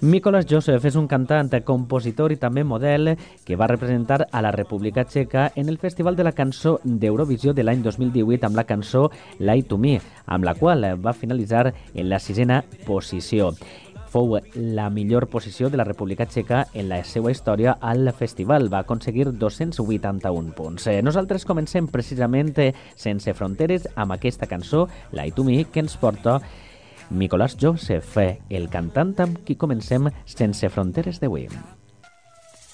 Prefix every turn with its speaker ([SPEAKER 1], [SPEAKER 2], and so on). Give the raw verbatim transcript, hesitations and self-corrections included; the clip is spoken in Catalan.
[SPEAKER 1] Mikolas Josef és un cantant, compositor i també model que va representar a la República Txeca en el Festival de la Cançó d'Eurovisió de l'any dos mil divuit amb la cançó Lie to Me, amb la qual va finalitzar en la sisena posició. Fou la millor posició de la República Txeca en la seva història al festival. Va aconseguir dos-cents vuitanta-un punts. Nosaltres comencem precisament Sense Fronteres amb aquesta cançó, Lie to Me, que ens porta Mikolas Josef, el cantant amb qui comencem Sense Fronteres d'avui.